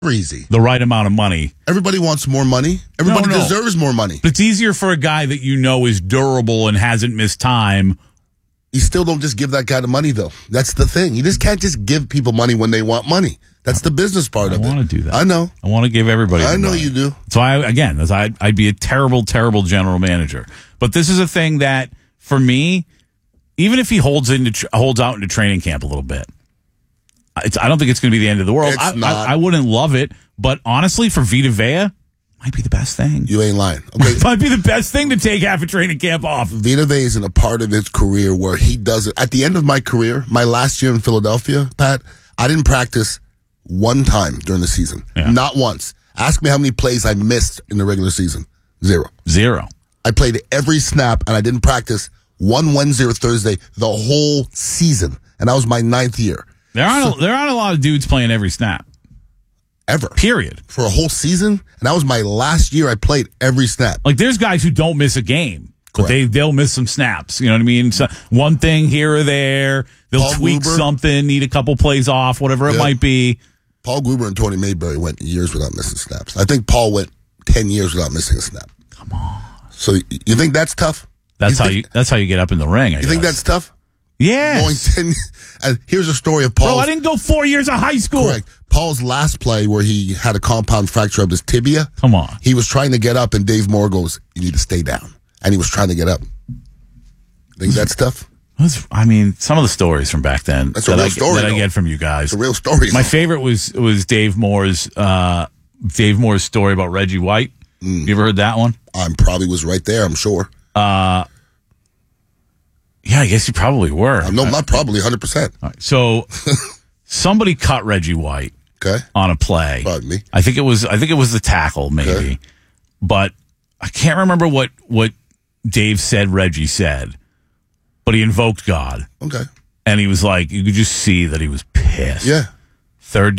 Easy. the right amount of money. Everybody wants more money. Everybody deserves more money. But it's easier for a guy that you know is durable and hasn't missed time. You still don't just give that guy the money, though. That's the thing. You just can't just give people money when they want money. That's the business part of it. I want to do that. I know. I want to give everybody I know money. you do. So, I'd be a terrible, terrible general manager. But this is a thing that, for me, even if he holds out into training camp a little bit, I don't think it's going to be the end of the world. I wouldn't love it, but honestly, for Vita Vea, might be the best thing. You ain't lying. Okay. Might be the best thing to take half a training camp off. Vita Vea is in a part of his career where he does it. At the end of my career, my last year in Philadelphia, Pat, I didn't practice one time during the season. Yeah. Not once. Ask me how many plays I missed in the regular season. Zero. I played every snap, and I didn't practice one Wednesday or Thursday the whole season, and that was my 9th year. There aren't a lot of dudes playing every snap. Ever. Period. For a whole season, and that was my last year I played every snap. Like, there's guys who don't miss a game, but Correct. they'll miss some snaps. You know what I mean? So one thing here or there, they'll Paul tweak Gruber. something, need a couple plays off, whatever it might be. Paul Gruber and Tony Mayberry went years without missing snaps. I think Paul went 10 years without missing a snap. Come on. So you think that's tough? That's how you get up in the ring. You think that's tough? Yeah. Here's a story of Paul. Bro, I didn't go 4 years of high school. Correct. Paul's last play where he had a compound fracture of his tibia. Come on. He was trying to get up, and Dave Moore goes, "You need to stay down." And he was trying to get up. Think that's tough? Some of the stories from back then That's a real story, that I get from you guys. It's a real story. My favorite was Dave Moore's story about Reggie White. You ever heard that one? I probably was right there, I'm sure. Yeah, I guess you probably were. No, not probably, 100%. All right, so somebody cut Reggie White on a play. Pardon me. I think it was the tackle, maybe. Okay. But I can't remember what Dave said Reggie said. But he invoked God. Okay. And he was like, you could just see that he was pissed. Yeah. Second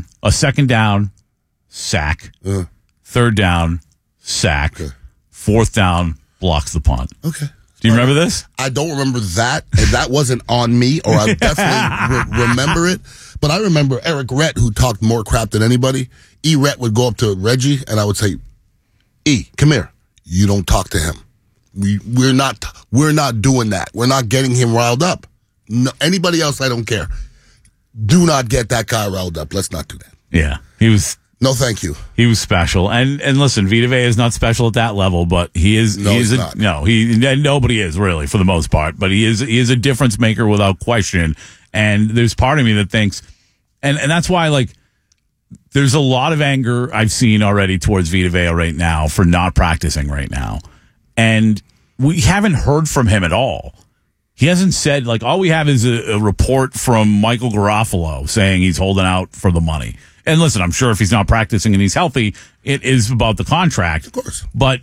down, sack. Third down, sack. Okay. Fourth down, blocks the punt. Okay. Do you remember this? I don't remember that. And that wasn't on me, or I definitely remember it. But I remember Eric Rett, who talked more crap than anybody. E. Rett would go up to Reggie, and I would say, E, come here. You don't talk to him. We're not doing that. We're not getting him riled up. No, anybody else, I don't care. Do not get that guy riled up. Let's not do that. Yeah. He was... No, thank you. He was special, and listen, Vita Vea is not special at that level, but he is. No, he's not. Nobody is really for the most part, but he is a difference maker without question. And there's part of me that thinks, and that's why, like, there's a lot of anger I've seen already towards Vita Vea right now for not practicing right now, and we haven't heard from him at all. He hasn't said, like, all we have is a report from Michael Garofalo saying he's holding out for the money. And listen, I'm sure if he's not practicing and he's healthy, it is about the contract. Of course. But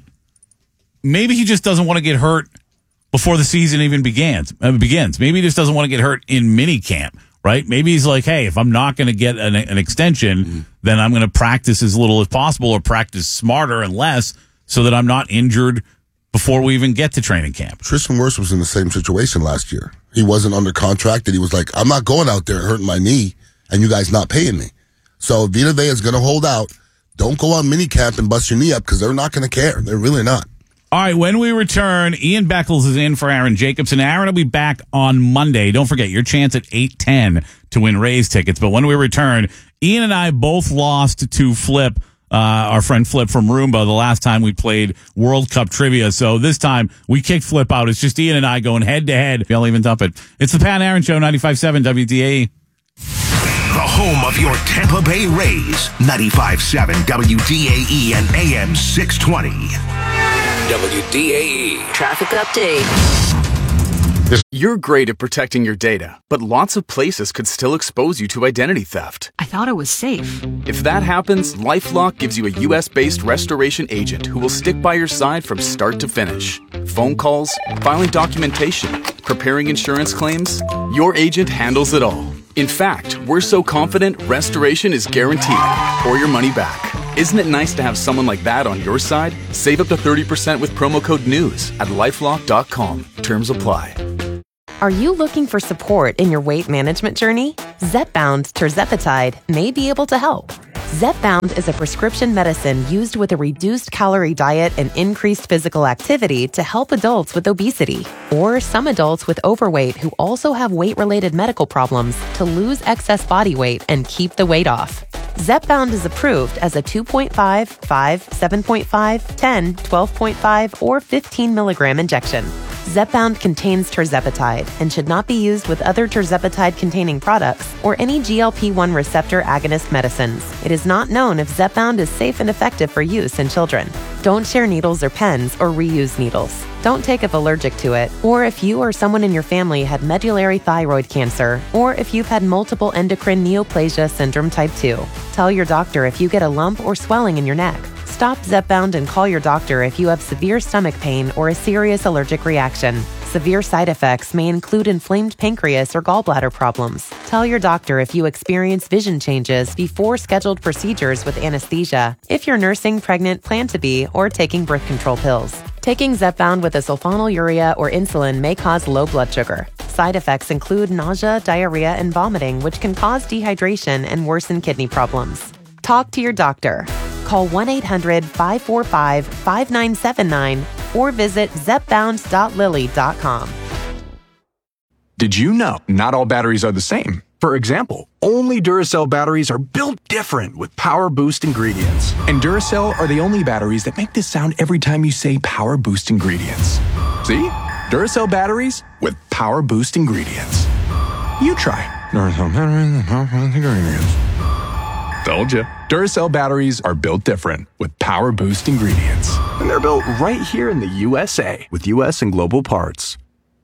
maybe he just doesn't want to get hurt before the season even begins. Maybe he just doesn't want to get hurt in mini camp, right? Maybe he's like, hey, if I'm not going to get an extension, then I'm going to practice as little as possible or practice smarter and less so that I'm not injured before we even get to training camp. Tristan Wirfs was in the same situation last year. He wasn't under contract, and he was like, I'm not going out there hurting my knee and you guys not paying me. So Vita Vea is going to hold out. Don't go on minicamp and bust your knee up because they're not going to care. They're really not. All right, when we return, Ian Beckles is in for Aaron Jacobson. Aaron will be back on Monday. Don't forget, your chance at 8:10 to win Rays tickets. But when we return, Ian and I both lost to Flip, our friend Flip from Roomba, the last time we played World Cup Trivia. So this time, we kicked Flip out. It's just Ian and I going head-to-head. Y'all even dump it. It's the Pat Aaron Show, 95.7 WDAE. The home of your Tampa Bay Rays, 95.7 WDAE and AM 620. WDAE. Traffic update. You're great at protecting your data, but lots of places could still expose you to identity theft. I thought it was safe. If that happens, LifeLock gives you a U.S.-based restoration agent who will stick by your side from start to finish. Phone calls, filing documentation, preparing insurance claims, your agent handles it all. In fact, we're so confident restoration is guaranteed or your money back. Isn't it nice to have someone like that on your side? Save up to 30% with promo code NEWS at LifeLock.com. Terms apply. Are you looking for support in your weight management journey? Zepbound tirzepatide may be able to help. Zepbound is a prescription medicine used with a reduced calorie diet and increased physical activity to help adults with obesity, or some adults with overweight who also have weight-related medical problems to lose excess body weight and keep the weight off. Zepbound is approved as a 2.5, 5, 7.5, 10, 12.5, or 15 milligram injection. Zepbound contains tirzepatide and should not be used with other tirzepatide-containing products or any GLP-1 receptor agonist medicines. It is not known if Zepbound is safe and effective for use in children. Don't share needles or pens or reuse needles. Don't take if allergic to it, or if you or someone in your family had medullary thyroid cancer, or if you've had multiple endocrine neoplasia syndrome type 2. Tell your doctor if you get a lump or swelling in your neck. Stop Zepbound and call your doctor if you have severe stomach pain or a serious allergic reaction. Severe side effects may include inflamed pancreas or gallbladder problems. Tell your doctor if you experience vision changes before scheduled procedures with anesthesia, if you're nursing, pregnant, plan to be, or taking birth control pills. Taking Zepbound with a sulfonylurea or insulin may cause low blood sugar. Side effects include nausea, diarrhea, and vomiting, which can cause dehydration and worsen kidney problems. Talk to your doctor. Call 1-800-545-5979 or visit zepbound.lilly.com. Did you know not all batteries are the same? For example, only Duracell batteries are built different with Power Boost ingredients. And Duracell are the only batteries that make this sound every time you say Power Boost ingredients. See? Duracell batteries with Power Boost ingredients. You try. Duracell batteries with Power Boost ingredients. Told you. Duracell batteries are built different with Power Boost ingredients. And they're built right here in the USA with US and global parts.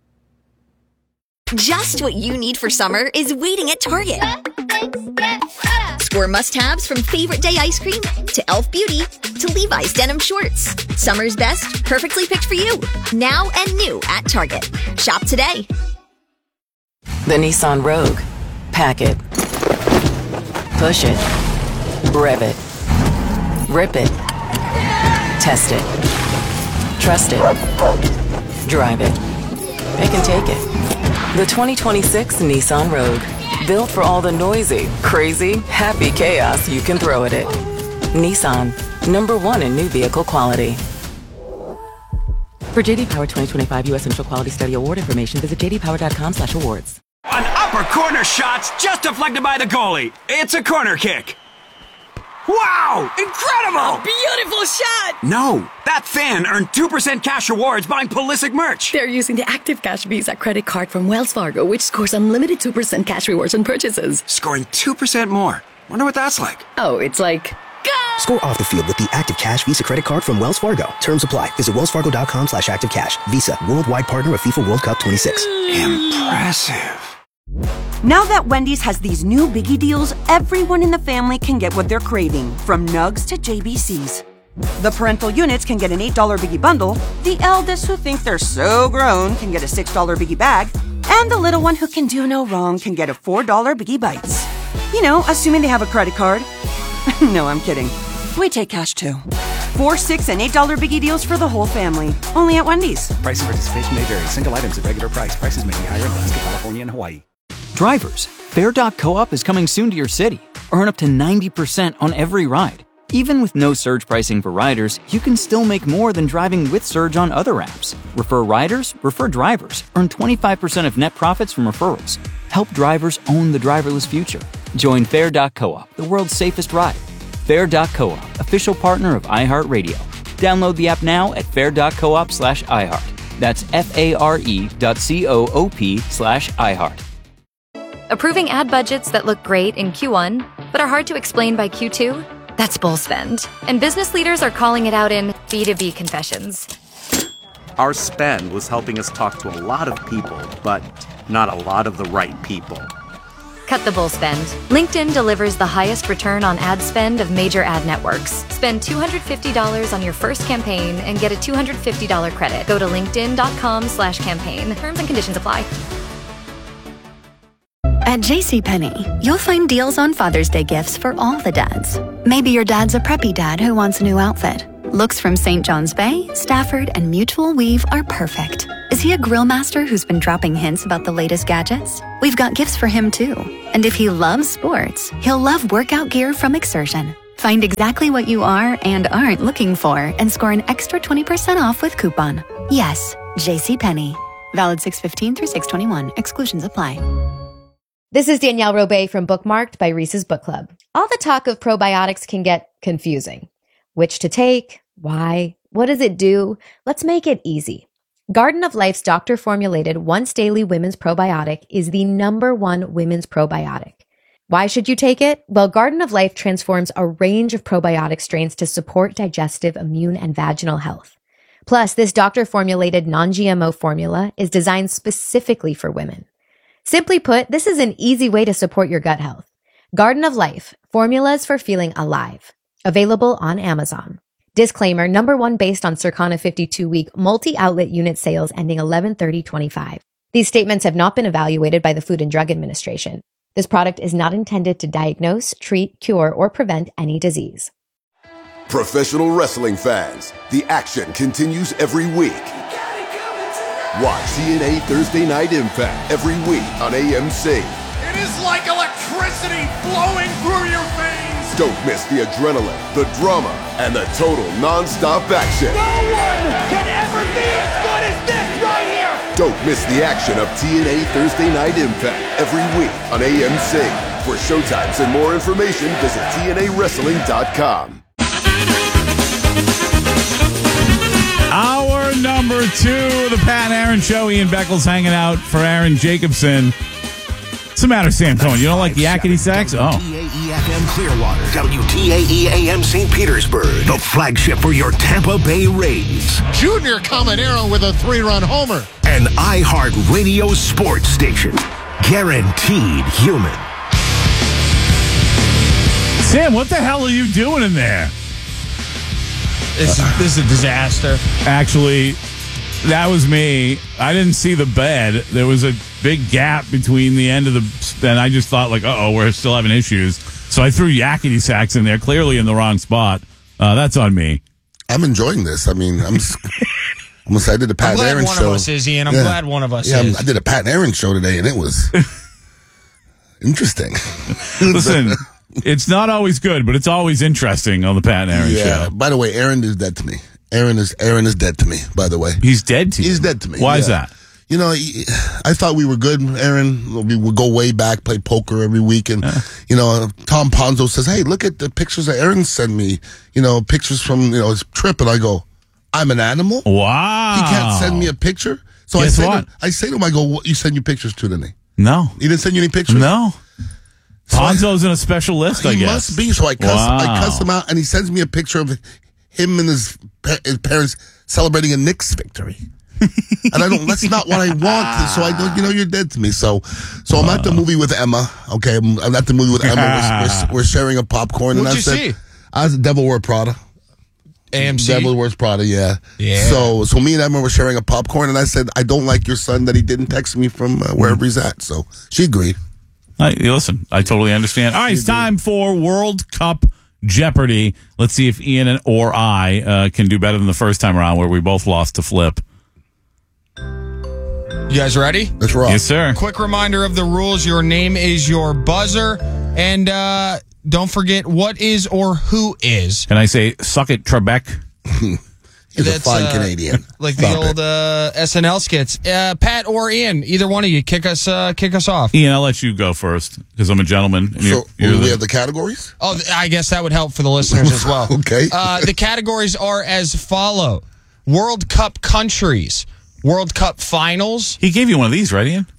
Just what you need for summer is waiting at Target. Score must-haves from Favorite Day ice cream to Elf Beauty to Levi's denim shorts. Summer's best, perfectly picked for you. Now and new at Target. Shop today. The Nissan Rogue. Pack it. Push it. Rev it. Rip it. Test it. Trust it. Drive it. It can take it. The 2026 Nissan Rogue. Built for all the noisy, crazy, happy chaos you can throw at it. Nissan. #1 in new vehicle quality. For JD Power 2025 U.S. Initial Quality Study Award information, visit jdpower.com/awards. An upper corner shot's just deflected by the goalie. It's a corner kick. Wow! Incredible! Beautiful shot! No, that fan earned 2% cash rewards buying Pulisic merch. They're using the Active Cash Visa credit card from Wells Fargo, which scores unlimited 2% cash rewards on purchases. Scoring 2% more. Wonder what that's like. Oh, it's like... Go! Score off the field with the Active Cash Visa credit card from Wells Fargo. Terms apply. Visit wellsfargo.com/activecash. Visa, worldwide partner of FIFA World Cup 26. Impressive. Now that Wendy's has these new biggie deals, everyone in the family can get what they're craving, from nugs to JBCs. The parental units can get an $8 biggie bundle, the eldest who think they're so grown can get a $6 biggie bag, and the little one who can do no wrong can get a $4 biggie bites. You know, assuming they have a credit card. No, I'm kidding. We take cash too. 4, 6, and $8 biggie deals for the whole family. Only at Wendy's. Price and participation may vary. Single items at regular price. Prices may be higher in Alaska, California, and Hawaii. Drivers, Fair.coop is coming soon to your city. Earn up to 90% on every ride. Even with no surge pricing for riders, you can still make more than driving with surge on other apps. Refer riders, refer drivers. Earn 25% of net profits from referrals. Help drivers own the driverless future. Join Fair.coop, the world's safest ride. Fair.coop, official partner of iHeartRadio. Download the app now at fair.coop/iHeart. That's FARE.coop/iHeart. Approving ad budgets that look great in Q1, but are hard to explain by Q2? That's bull spend. And business leaders are calling it out in B2B confessions. Our spend was helping us talk to a lot of people, but not a lot of the right people. Cut the bull spend. LinkedIn delivers the highest return on ad spend of major ad networks. Spend $250 on your first campaign and get a $250 credit. Go to linkedin.com/campaign. Terms and conditions apply. At JCPenney, you'll find deals on Father's Day gifts for all the dads. Maybe your dad's a preppy dad who wants a new outfit. Looks from St. John's Bay, Stafford, and Mutual Weave are perfect. Is he a grill master who's been dropping hints about the latest gadgets? We've got gifts for him too. And if he loves sports, he'll love workout gear from Exertion. Find exactly what you are and aren't looking for and score an extra 20% off with coupon. Yes, JCPenney. Valid 6/15 through 6/21. Exclusions apply. This is Danielle Robay from Bookmarked by Reese's Book Club. All the talk of probiotics can get confusing. Which to take? Why? What does it do? Let's make it easy. Garden of Life's doctor-formulated once-daily women's probiotic is the #1 women's probiotic. Why should you take it? Well, Garden of Life transforms a range of probiotic strains to support digestive, immune, and vaginal health. Plus, this doctor-formulated non-GMO formula is designed specifically for women. Simply put, this is an easy way to support your gut health. Garden of Life, formulas for feeling alive. Available on Amazon. Disclaimer, #1 based on Circana 52-week multi-outlet unit sales ending 11/30/25. These statements have not been evaluated by the Food and Drug Administration. This product is not intended to diagnose, treat, cure, or prevent any disease. Professional wrestling fans, the action continues every week. Watch TNA Thursday Night Impact every week on AMC. It is like electricity flowing through your veins. Don't miss the adrenaline, the drama, and the total non-stop action. No one can ever be as good as this right here. Don't miss the action of TNA Thursday Night Impact every week on AMC. For showtimes and more information, visit TNAWrestling.com. Hour number 2, the Pat and Aaron Show. Ian Beckles hanging out for Aaron Jacobson. What's the matter, Sam Cohen? You don't like yakety sax? Oh. WTAE-FM Clearwater. WTAE-AM St. Petersburg. The flagship for your Tampa Bay Rays. Junior Caminero with a 3-run homer. An iHeart Radio sports station. Guaranteed human. Sam, what the hell are you doing in there? This is a disaster. Actually, that was me. I didn't see the bed. There was a big gap between the end of the... And I just thought, like, uh-oh, we're still having issues. So I threw yakety sax in there, clearly in the wrong spot. That's on me. I'm enjoying this. I mean, I'm excited. I did a Pat and Aaron show. I'm glad one of us is, Ian. I'm glad one of us is. I did a Pat and Aaron show today, and it was interesting. Listen, it's not always good, but it's always interesting on the Pat and Aaron show. By the way, Aaron is dead to me. Aaron is dead to me, by the way. He's dead to you? He's dead to me. Why is that? You know, I thought we were good, Aaron. We would go way back, play poker every week. And, you know, Tom Ponzo says, hey, look at the pictures that Aaron sent me. You know, pictures from, you know, his trip. And I go, I'm an animal? Wow. He can't send me a picture? So I say to him, I go, what you send you pictures to today? No. He didn't send you any pictures? No. So Ponzo's in a special list, I guess. He must be. So I cuss him out, and he sends me a picture of him and his parents celebrating a Knicks victory. And I don't, that's not what I want. So I go, you know, you're dead to me. So I'm at the movie with Emma. Okay. I'm at the movie with Emma. We're sharing a popcorn. What'd you see? I was Devil Wears Prada. AMC? Devil Wears Prada, yeah. Yeah. So me and Emma were sharing a popcorn, and I said, I don't like your son that he didn't text me from wherever he's at. So she agreed. Listen, I totally understand. All right, it's time for World Cup Jeopardy. Let's see if Ian or I can do better than the first time around where we both lost to Flip. You guys ready? Let's roll. Yes, sir. Quick reminder of the rules. Your name is your buzzer. And don't forget what is or who is. Can I say, suck it, Trebek? He's a fine Canadian. Like the old SNL skits. Pat or Ian, either one of you, kick us off. Ian, I'll let you go first because I'm a gentleman. And so we have the categories? Oh, I guess that would help for the listeners as well. Okay. The categories are as follow. World Cup countries. World Cup finals. He gave you one of these, right, Ian?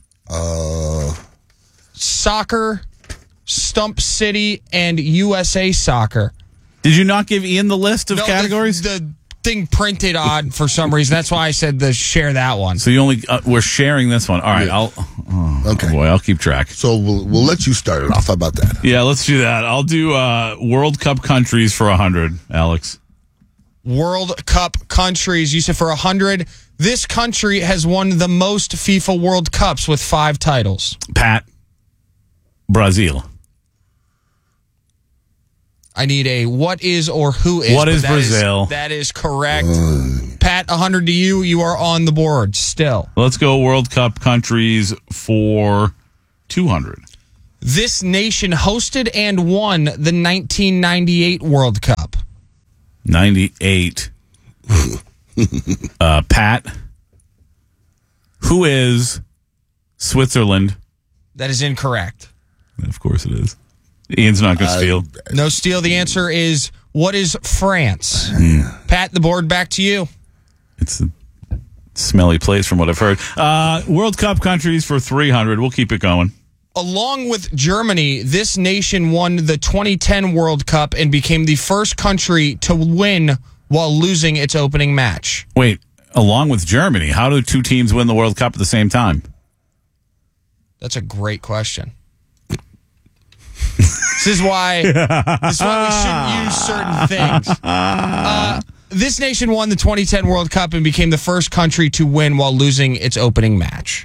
Soccer, Stump City, and USA Soccer. Did you not give Ian the list of categories? The thing printed odd for some reason. That's why I said to share that one. So you only we're sharing this one. All right, okay. Boy, I'll keep track. So we'll let you start it off. How about that? Yeah, let's do that. I'll do World Cup countries for 100, Alex. World Cup countries. You said for 100. This country has won the most FIFA World Cups with 5 titles. Pat, Brazil. I need a what is or who is. What is Brazil? That is correct. Pat, 100 to you. You are on the board still. Let's go World Cup countries for 200. This nation hosted and won the 1998 World Cup. 98. Pat, who is Switzerland? That is incorrect. Of course it is. Ian's not going to steal. No steal. The answer is, what is France? Pat, the board back to you. It's a smelly place from what I've heard. World Cup countries for 300. We'll keep it going. Along with Germany, this nation won the 2010 World Cup and became the first country to win while losing its opening match. Wait, along with Germany, how do two teams win the World Cup at the same time? That's a great question. This is why we shouldn't use certain things. This nation won the 2010 World Cup and became the first country to win while losing its opening match.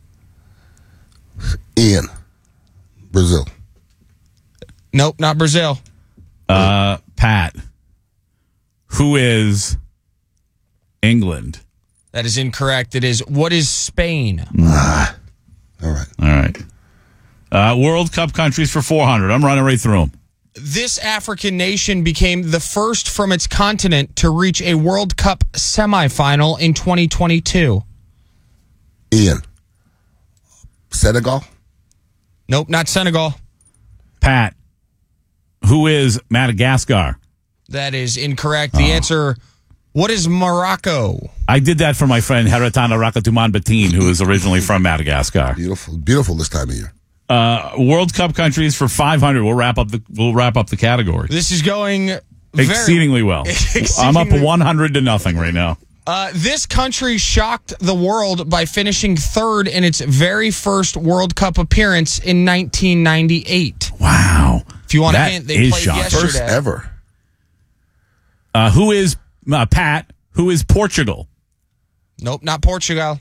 Ian. Brazil. Nope, not Brazil. Pat. Who is England? That is incorrect. It is, what is Spain? All right. World Cup countries for 400. I'm running right through them. This African nation became the first from its continent to reach a World Cup semifinal in 2022. Ian. Senegal? Nope, not Senegal. Pat. Who is Madagascar? That is incorrect. The answer, what is Morocco? I did that for my friend Haratana Rakatuman Batin, who is originally from Madagascar. Beautiful this time of year. World Cup countries for 500. We'll wrap up the category. This is going exceedingly well. I'm up 100 to nothing right now. This country shocked the world by finishing third in its very first World Cup appearance in 1998. Wow. If you want that a hint, they played yesterday. First ever. Who is Pat? Who is Portugal? Nope, not Portugal.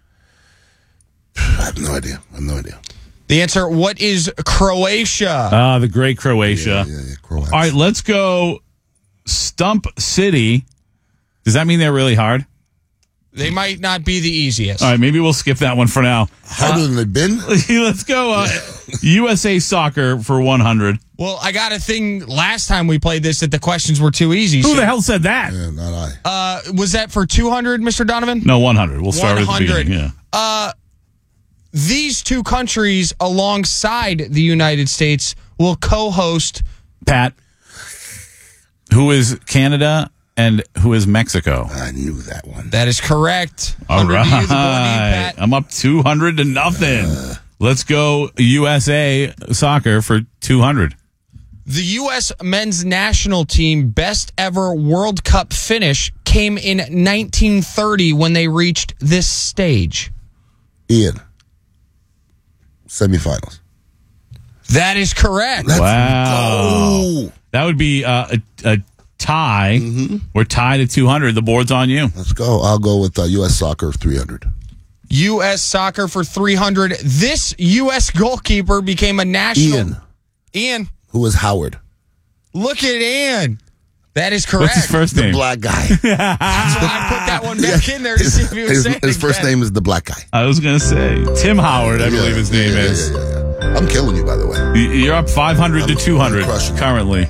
I have no idea. The answer, what is Croatia? The great Croatia. Yeah, Croatia. All right, let's go Stump City. Does that mean they're really hard? They might not be the easiest. All right, maybe we'll skip that one for now. Harder than they've been? Let's go USA Soccer for 100. Well, I got a thing last time we played this that the questions were too easy. Who the hell said that? Yeah, not I. Was that for 200, Mr. Donovan? No, 100. We'll start at the beginning. Yeah. These two countries, alongside the United States, will co-host. Pat, who is Canada and who is Mexico? I knew that one. That is correct. All right. I'm up 200 to nothing. Let's go USA Soccer for 200. The U.S. men's national team best ever World Cup finish came in 1930 when they reached this stage. Ian. Semifinals. That is correct. Wow. That would be a tie. Mm-hmm. We're tied at 200. The board's on you. Let's go. I'll go with U.S. Soccer 300. U.S. Soccer for 300. This U.S. goalkeeper became a national. Ian. Who is Howard? Look at Ian. That is correct. What's his first name? The black guy. That's why I put that one back in there to see if he was saying his first name is the black guy. I was going to say Tim Howard, I believe his name is. Yeah. I'm killing you, by the way. You're up 500 to 200 currently.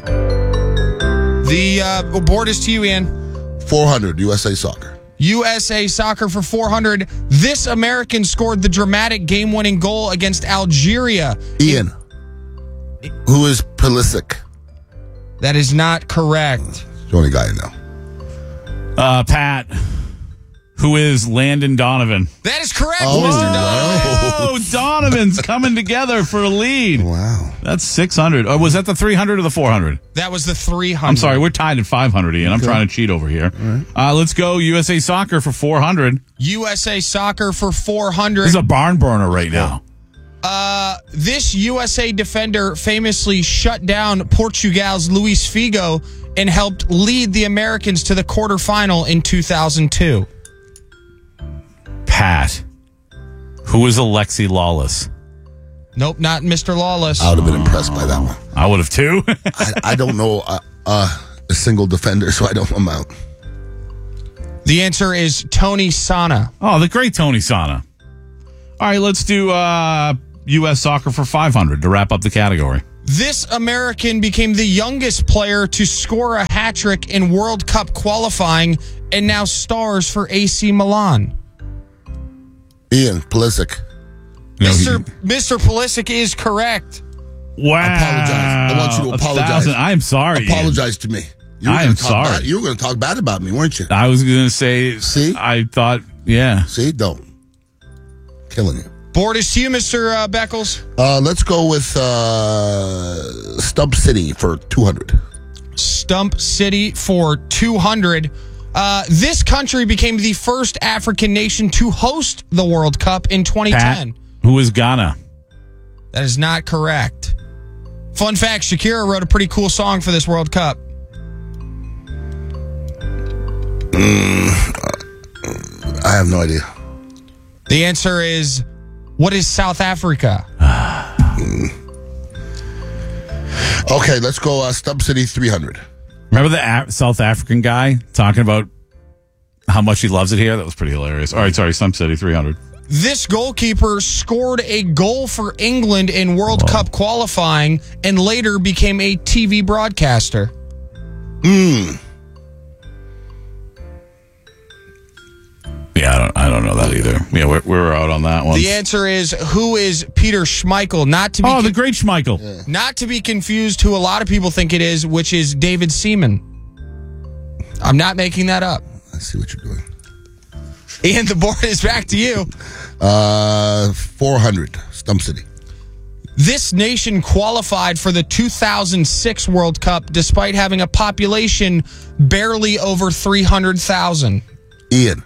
The board is to you, Ian. 400, USA Soccer. USA Soccer for 400. This American scored the dramatic game-winning goal against Algeria. Ian. Who is Pulisic? That is not correct. The only guy I know. Pat. Who is Landon Donovan? That is correct, Mr. Donovan. Oh, Donovan's coming together for a lead. Wow. That's 600. Or was that the 300 or the 400? That was the 300. I'm sorry, we're tied at 500, Ian. I'm trying to cheat over here. Right. Let's go USA Soccer for 400. USA Soccer for 400. This is a barn burner right now. This USA defender famously shut down Portugal's Luis Figo and helped lead the Americans to the quarterfinal in 2002. Pat. Who is Alexi Lawless? Nope, not Mr. Lawless. I would have been impressed by that one. I would have too. I don't know a single defender, so I don't know him out. The answer is Tony Sana. Oh, the great Tony Sana. All right, let's do U.S. soccer for 500 to wrap up the category. This American became the youngest player to score a hat trick in World Cup qualifying and now stars for AC Milan. Ian Pulisic. Mr. Pulisic is correct. Wow. Apologize. I want you to apologize. I'm sorry. Apologize to me. I am sorry. You were going to talk bad about me, weren't you? I was going to say, see? I thought, yeah. See? Don't. Killing you. Board is to you, Mr. Beckles. Let's go with Stump City for 200. Stump City for 200. This country became the first African nation to host the World Cup in 2010. Pat, who is Ghana? That is not correct. Fun fact, Shakira wrote a pretty cool song for this World Cup. I have no idea. The answer is, what is South Africa? Okay, let's go Stump City 300. Remember the South African guy talking about how much he loves it here? That was pretty hilarious. All right, sorry, Stump City 300. This goalkeeper scored a goal for England in World Cup qualifying and later became a TV broadcaster. Yeah, I don't know that either. Yeah, we're out on that one. The answer is, who is Peter Schmeichel? The great Schmeichel. Yeah. Not to be confused who a lot of people think it is, which is David Seaman. I'm not making that up. I see what you're doing. Ian, the board is back to you. 400, Stump City. This nation qualified for the 2006 World Cup despite having a population barely over 300,000. Ian.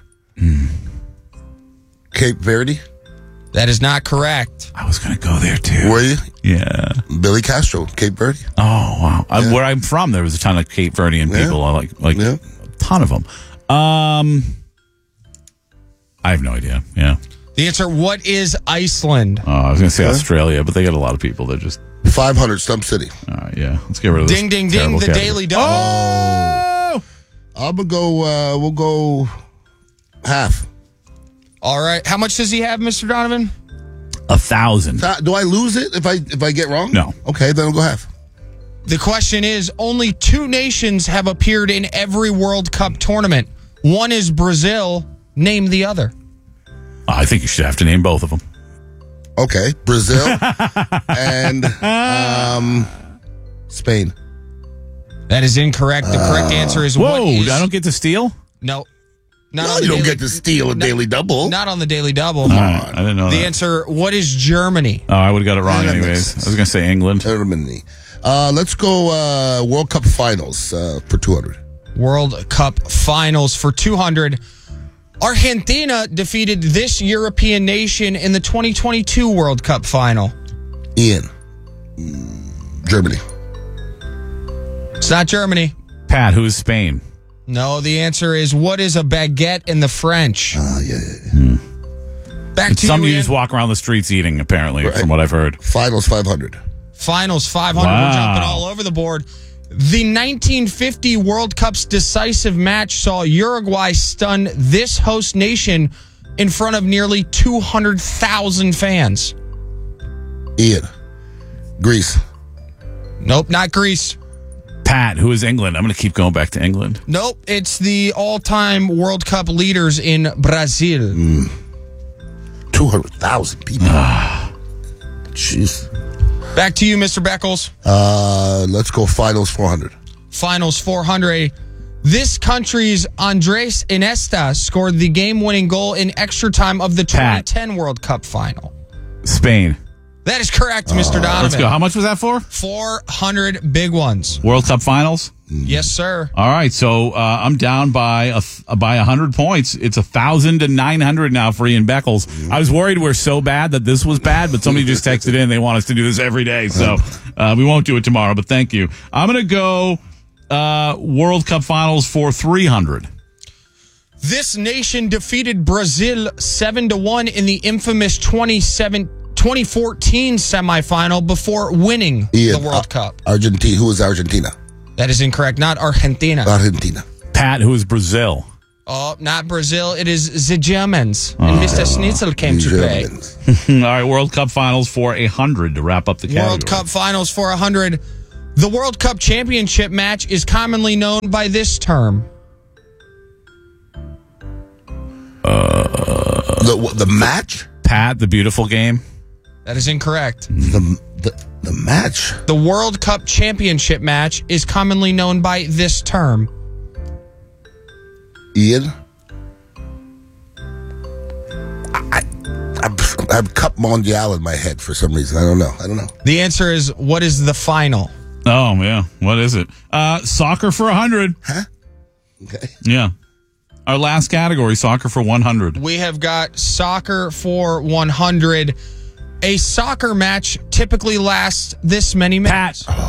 Cape Verde? That is not correct. I was going to go there too. Were you? Yeah. Billy Castro, Cape Verde. Oh, wow. Where I'm from, there was a ton of Cape Verdean people. I like a ton of them. I have no idea. Yeah. The answer, what is Iceland? I was going to say Australia, but they got a lot of people that just... 500, Stump City. Yeah. Let's get rid of this. Ding, ding, ding, the Daily Double. Oh! I'm going to go, we'll go half. All right. How much does he have, Mr. Donovan? 1,000. Do I lose it if I get wrong? No. Okay, then I'll go half. The question is, only 2 nations have appeared in every World Cup tournament. One is Brazil. Name the other. I think you should have to name both of them. Okay, Brazil and Spain. That is incorrect. The correct answer is I don't get to steal? No. You don't get to steal a Daily Double. Not on the Daily Double. I didn't know that. The answer, what is Germany? Oh, I would have got it wrong anyways. I was going to say England. Germany. Let's go World Cup Finals for 200. World Cup Finals for 200. Argentina defeated this European nation in the 2022 World Cup Final. Ian. Germany. It's not Germany. Pat, who is Spain? No, the answer is, what is a baguette in the French? Back to some you, you just walk around the streets eating, apparently, from what I've heard. Finals 500. Finals 500. Wow. We're jumping all over the board. The 1950 World Cup's decisive match saw Uruguay stun this host nation in front of nearly 200,000 fans. Ian. Greece. Nope, not Greece. Pat, who is England? I'm going to keep going back to England. Nope, it's the all-time World Cup leaders in Brazil. 200,000 people. Jeez. Back to you, Mr. Beckles. Let's go Finals 400. Finals 400. This country's Andres Iniesta scored the game-winning goal in extra time of the 2010 World Cup final. Spain. That is correct, Mr. Donovan. Let's go. How much was that for? 400 big ones. World Cup Finals? Yes, sir. All right, so I'm down by 100 points. It's 1,000 to 900 now for Ian Beckles. I was worried we're so bad that this was bad, but somebody just texted in. They want us to do this every day, so we won't do it tomorrow, but thank you. I'm going to go World Cup Finals for 300. This nation defeated Brazil 7-1 in the infamous 2017 2014 semifinal before winning Ian, the World Cup? Argentina. Who is Argentina? That is incorrect. Not Argentina. Argentina. Pat, who is Brazil? Oh, not Brazil. It is the Germans. And Mr. Schnitzel came to play. All right, World Cup finals for 100 to wrap up the category. World Cup finals for 100. The World Cup championship match is commonly known by this term. The match? Pat, the beautiful game? That is incorrect. The match? The World Cup championship match is commonly known by this term. Ian? I have Cup Mondial in my head for some reason. I don't know. The answer is, what is the final? Oh, yeah. What is it? Soccer for 100. Huh? Okay. Yeah. Our last category, soccer for 100. We have got soccer for 100. A soccer match typically lasts this many minutes. Pat.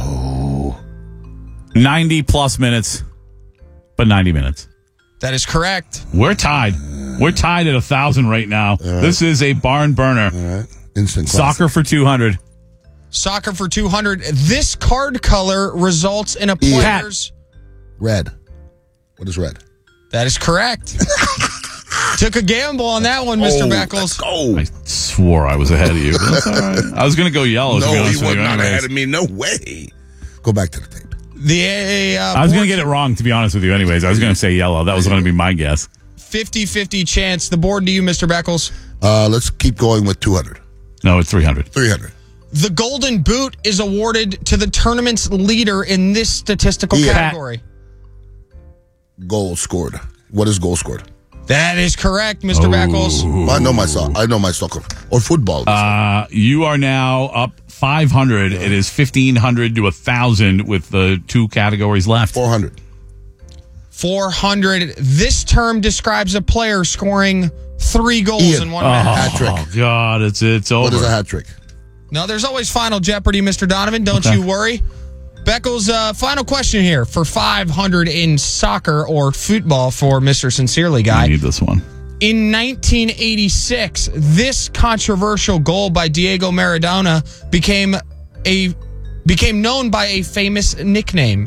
90 plus minutes, but 90 minutes. That is correct. We're tied. We're tied at 1,000 right now. Right. This is a barn burner. All right. Instant Soccer for 200. Soccer for 200. This card color results in a player's... Red. What is red? That is correct. Took a gamble on that one, Mr. Beckles. I swore I was ahead of you. But that's all right. I was going to go yellow. No, to be honest he with was you not anyways. ahead of me. No way. Go back to the tape. I was going to get it wrong, to be honest with you anyways. I was going to say yellow. That was going to be my guess. 50-50 chance. The board to you, Mr. Beckles. Let's keep going with 200. No, it's 300. 300. The Golden Boot is awarded to the tournament's leader in this statistical category. Goal scored. What is goal scored? That is correct, Mr. Beckles. I know my soccer or football. You are now up 500. It is 1,500 to 1,000 with the two categories left. 400. 400. This term describes a player scoring 3 goals in one match. Hat trick. Oh, God, it's over. What is a hat trick? No, there's always Final Jeopardy, Mr. Donovan. Don't you worry. Beckles, final question here for 500 in soccer or football for Mr. Sincerely Guy. I need this one. In 1986, this controversial goal by Diego Maradona became known by a famous nickname.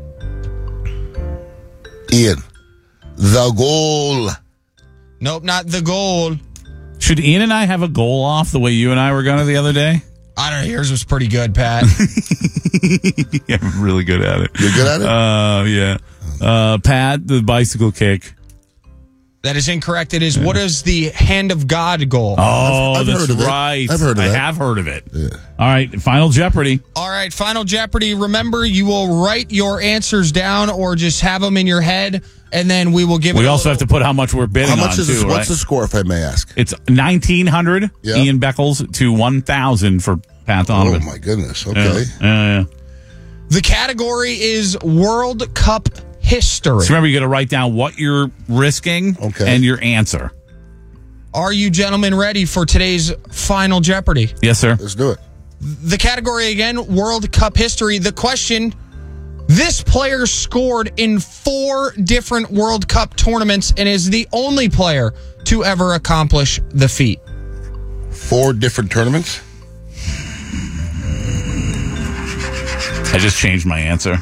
Ian. The goal. Nope, not the goal. Should Ian and I have a goal off the way you and I were going to the other day? I don't know. Yours was pretty good, Pat. Yeah, I'm really good at it. You're good at it? Yeah. Pat, the bicycle kick. That is incorrect. It is, what is the hand of God goal? Oh, I've that's heard of it. right. I've heard of I that. have heard of it. Yeah. All right, Final Jeopardy. All right, Final Jeopardy. Remember, you will write your answers down or just have them in your head, and then we will give it We a also little- have to put how much we're bidding How much on, is this? too, What's right? the score, if I may ask? It's 1,900, Yeah. Ian Beckles, to 1,000 for Pat Donovan. Oh, my goodness. Okay. Yeah. The category is World Cup history. So remember, you got to write down what you're risking and your answer. Are you gentlemen ready for today's Final Jeopardy? Yes, sir. Let's do it. The category again, World Cup history. The question, this player scored in 4 different World Cup tournaments and is the only player to ever accomplish the feat. 4 different tournaments? I just changed my answer.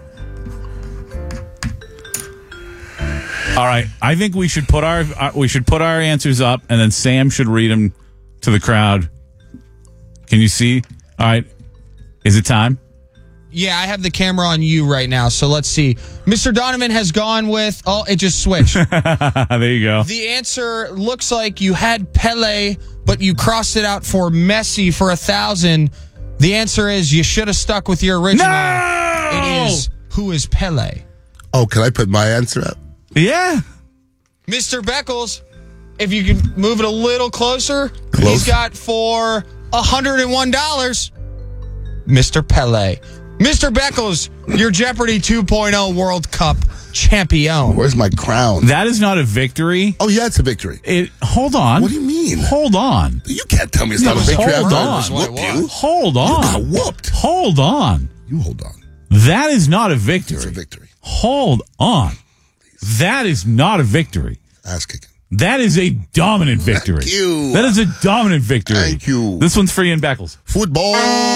All right, I think we should put our answers up, and then Sam should read them to the crowd. Can you see? All right, is it time? Yeah, I have the camera on you right now, so let's see. Mr. Donovan has gone with, it just switched. There you go. The answer looks like you had Pele, but you crossed it out for Messi for 1,000. The answer is you should have stuck with your original. No! It is, who is Pele? Oh, can I put my answer up? Yeah. Mr. Beckles, if you could move it a little closer, Close. he's got for $101, Mr. Pele. Mr. Beckles, your Jeopardy 2.0 World Cup champion. Where's my crown? That is not a victory. Oh, yeah, it's a victory. Hold on. What do you mean? Hold on. You can't tell me it's not a victory. Hold after I on. just whooped you. Hold on. You got whooped. Hold on. You hold on. That is not a victory. It's a victory. Hold on. That is not a victory. Ass kicking. That is a dominant victory. Thank you. That is a dominant victory. Thank you. This one's for Ian Beckles. Football.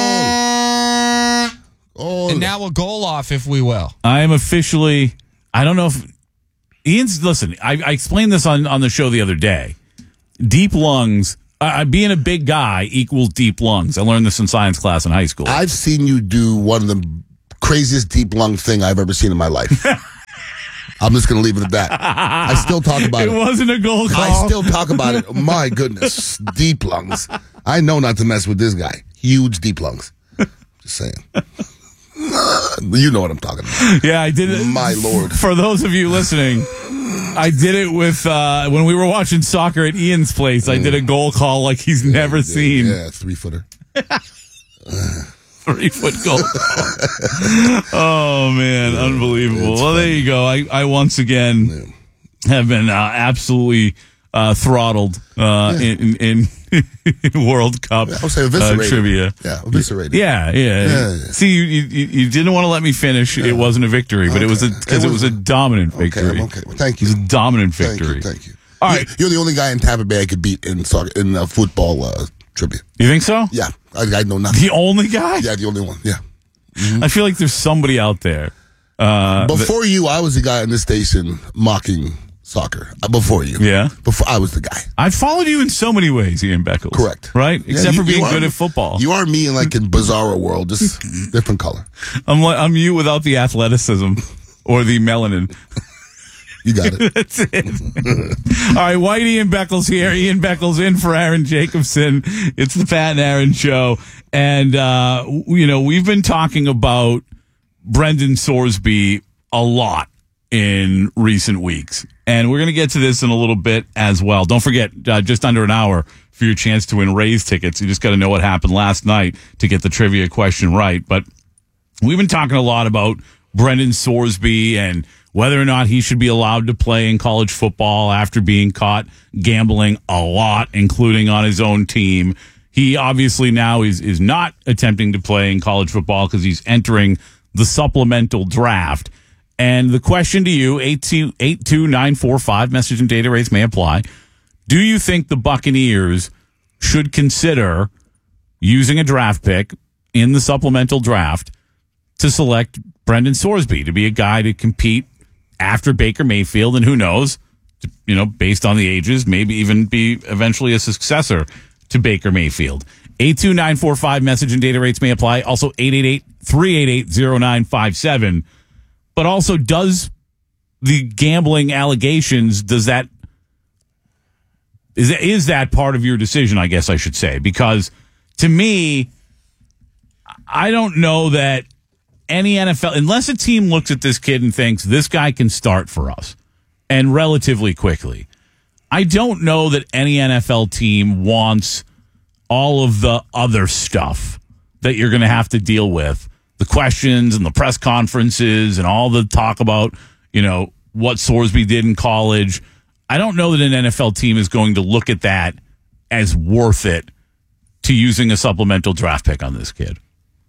Oh. And now a goal off, if we will. I am officially, I don't know if, Ian's, listen, I explained this on the show the other day. Deep lungs, being a big guy equals deep lungs. I learned this in science class in high school. I've seen you do one of the craziest deep lung thing I've ever seen in my life. I'm just going to leave it at that. I still talk about it. It wasn't a goal call. I still talk about it. My goodness. Deep lungs. I know not to mess with this guy. Huge deep lungs. Just saying. You know what I'm talking about. Yeah, I did it. My Lord. For those of you listening, I did it with, when we were watching soccer at Ian's place, I did a goal call like he's never seen. Yeah, 3-footer. 3-foot goal. Oh, man. Unbelievable. Well, there you go. I once again have been absolutely throttled in World Cup trivia. Yeah, eviscerated. Yeah. See, you didn't want to let me finish. It wasn't a victory, but it was a dominant victory. Okay. Well, thank you. It was a dominant victory. Thank you. All right. You're the only guy in Tampa Bay I could beat in soccer, in football trivia. You think so? Yeah. I know nothing. The only guy? Yeah, the only one. Yeah. I feel like there's somebody out there. Before you, I was the guy in this station mocking soccer. Before you. Yeah? Before I was the guy. I followed you in so many ways, Ian Beckles. Correct. Right? Yeah, Except for being you good at football. You are me in Bizarro world, just different color. I'm you without the athleticism or the melanin. You got it. That's it. All right, White Ian Beckles here. Ian Beckles in for Aaron Jacobson. It's the Pat and Aaron Show. And, we've been talking about Brendan Sorsby a lot in recent weeks. And we're going to get to this in a little bit as well. Don't forget, just under an hour for your chance to win Rays tickets. You just got to know what happened last night to get the trivia question right. But we've been talking a lot about Brendan Sorsby and whether or not he should be allowed to play in college football after being caught gambling a lot, including on his own team. He obviously now is not attempting to play in college football because he's entering the supplemental draft. And the question to you, 82945, message and data rates may apply. Do you think the Buccaneers should consider using a draft pick in the supplemental draft to select Brendan Sorsby to be a guy to compete after Baker Mayfield, and who knows, based on the ages, maybe even be eventually a successor to Baker Mayfield? 82945, message and data rates may apply. Also 888-388-0957. But also, does the gambling allegations, is that part of your decision, I guess I should say? Because to me, I don't know that any NFL, unless a team looks at this kid and thinks this guy can start for us and relatively quickly, I don't know that any NFL team wants all of the other stuff that you're going to have to deal with, the questions and the press conferences and all the talk about, what Sorsby did in college. I don't know that an NFL team is going to look at that as worth it to using a supplemental draft pick on this kid.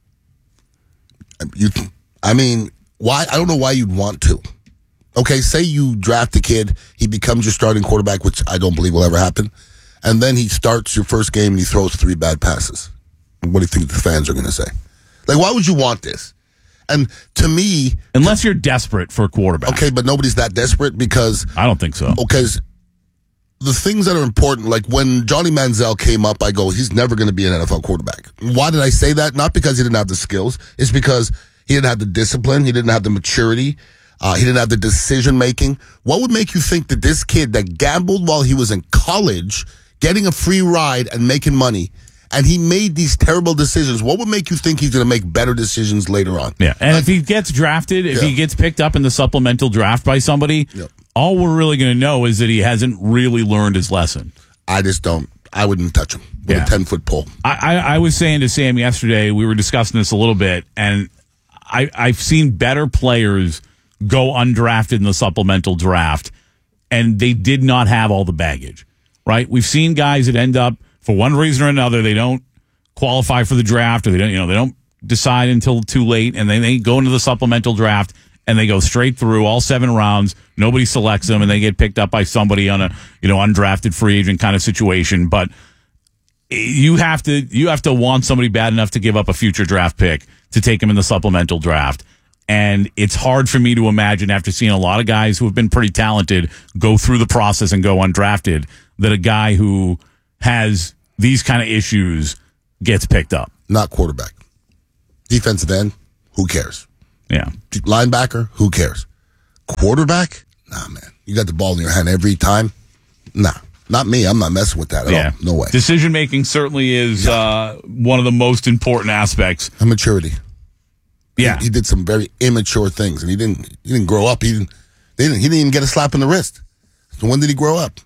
Why? I don't know why you'd want to. Okay, say you draft a kid, he becomes your starting quarterback, which I don't believe will ever happen, and then he starts your first game and he throws 3 bad passes. What do you think the fans are going to say? Why would you want this? And to me, unless you're desperate for a quarterback. Okay, but nobody's that desperate because I don't think so. Because the things that are important, like when Johnny Manziel came up, I go, he's never going to be an NFL quarterback. Why did I say that? Not because he didn't have the skills. It's because he didn't have the discipline. He didn't have the maturity. He didn't have the decision making. What would make you think that this kid that gambled while he was in college, getting a free ride and making money, and he made these terrible decisions, what would make you think he's going to make better decisions later on? Yeah, and if he gets drafted, if he gets picked up in the supplemental draft by somebody, all we're really going to know is that he hasn't really learned his lesson. I just don't. I wouldn't touch him with a 10-foot pole. I was saying to Sam yesterday, we were discussing this a little bit, and I've seen better players go undrafted in the supplemental draft, and they did not have all the baggage, right? We've seen guys that end up, for one reason or another, they don't qualify for the draft, or they don't decide until too late, and then they go into the supplemental draft, and they go straight through all 7 rounds. Nobody selects them, and they get picked up by somebody on a undrafted free agent kind of situation. But you have to want somebody bad enough to give up a future draft pick to take him in the supplemental draft. And it's hard for me to imagine, after seeing a lot of guys who have been pretty talented go through the process and go undrafted, that a guy who has these kind of issues gets picked up. Not quarterback. Defensive end, who cares? Yeah. Linebacker, who cares? Quarterback? Nah, man. You got the ball in your hand every time? Nah. Not me. I'm not messing with that at all. No way. Decision making certainly is one of the most important aspects. And maturity. Yeah. He did some very immature things, and he didn't grow up. He didn't even get a slap in the wrist. So when did he grow up?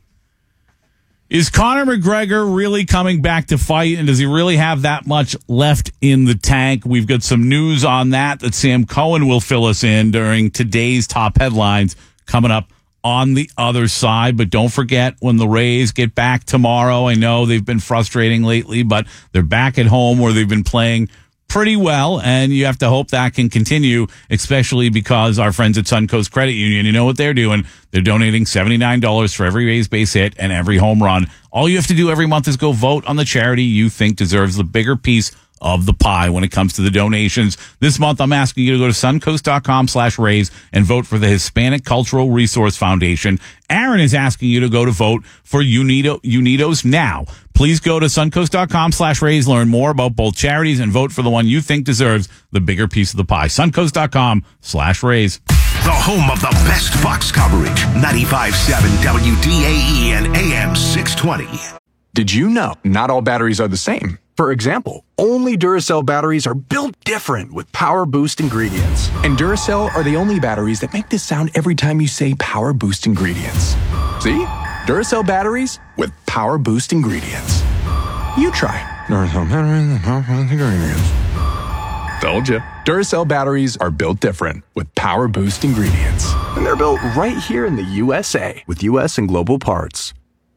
Is Conor McGregor really coming back to fight, and does he really have that much left in the tank? We've got some news on that Sam Cohen will fill us in during today's top headlines coming up on the other side. But don't forget, when the Rays get back tomorrow, I know they've been frustrating lately, but they're back at home where they've been playing pretty well, and you have to hope that can continue, especially because our friends at Suncoast Credit Union, you know what they're doing? They're donating $79 for every Rays base hit and every home run. All you have to do every month is go vote on the charity you think deserves the bigger piece of the pie when it comes to the donations. This month, I'm asking you to go to suncoast.com/raise and vote for the Hispanic Cultural Resource Foundation. Aaron is asking you to go to vote for Unidos Now. Please go to suncoast.com/raise, learn more about both charities, and vote for the one you think deserves the bigger piece of the pie. Suncoast.com/raise. The home of the best Bucks coverage. 95.7 WDAE and AM 620. Did you know not all batteries are the same? For example, only Duracell batteries are built different with Power Boost ingredients. And Duracell are the only batteries that make this sound every time you say Power Boost ingredients. See? Duracell batteries with Power Boost ingredients. You try. Duracell batteries with Power Boost ingredients. Told you. Duracell batteries are built different with Power Boost ingredients. And they're built right here in the USA with US and global parts.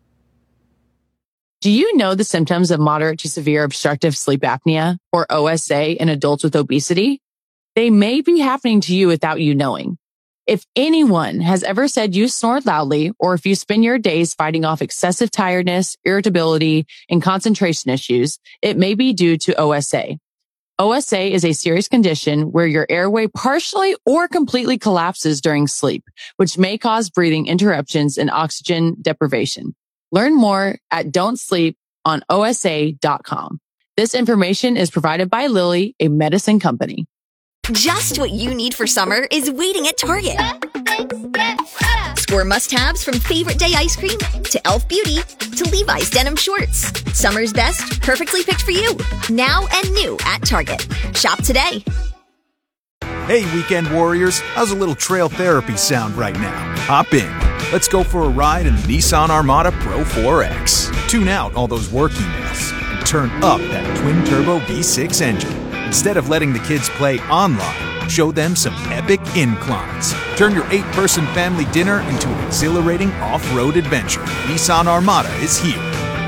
Do you know the symptoms of moderate to severe obstructive sleep apnea, or OSA, in adults with obesity? They may be happening to you without you knowing. If anyone has ever said you snore loudly, or if you spend your days fighting off excessive tiredness, irritability, and concentration issues, it may be due to OSA. OSA is a serious condition where your airway partially or completely collapses during sleep, which may cause breathing interruptions and oxygen deprivation. Learn more at don'tsleeponosa.com. This information is provided by Lilly, a medicine company. Just what you need for summer is waiting at Target. Score must-haves from Favorite Day ice cream to Elf Beauty to Levi's denim shorts. Summer's best, perfectly picked for you. Now and new at Target. Shop today. Hey, weekend warriors. How's a little trail therapy sound right now? Hop in. Let's go for a ride in the Nissan Armada Pro 4X. Tune out all those work emails and turn up that twin-turbo V6 engine. Instead of letting the kids play online, show them some epic inclines. Turn your 8-person family dinner into an exhilarating off-road adventure. Nissan Armada is here.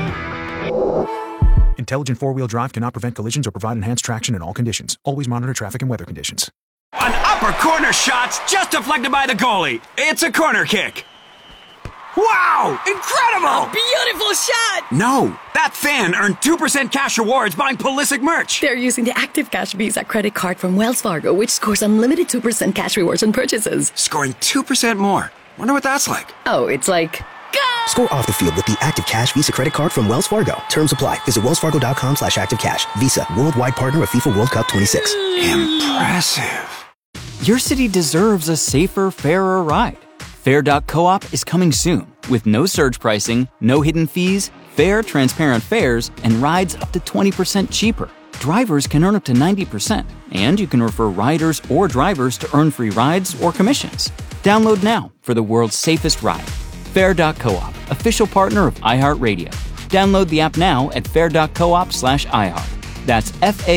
Intelligent four-wheel drive cannot prevent collisions or provide enhanced traction in all conditions. Always monitor traffic and weather conditions. An upper corner shot's just deflected by the goalie. It's a corner kick. Wow! Incredible! Beautiful shot! No, that fan earned 2% cash rewards buying Pulisic merch. They're using the Active Cash Visa credit card from Wells Fargo, which scores unlimited 2% cash rewards on purchases. Scoring 2% more. Wonder what that's like. Oh, it's like... Score off the field with the Active Cash Visa credit card from Wells Fargo. Terms apply. Visit wellsfargo.com/activecash. Visa, worldwide partner of FIFA World Cup 26. Impressive. Your city deserves a safer, fairer ride. Fair.coop is coming soon with no surge pricing, no hidden fees, fair, transparent fares, and rides up to 20% cheaper. Drivers can earn up to 90%, and you can refer riders or drivers to earn free rides or commissions. Download now for the world's safest ride. Fair.coop, official partner of iHeartRadio. Download the app now at fair.coop/iHeart. That's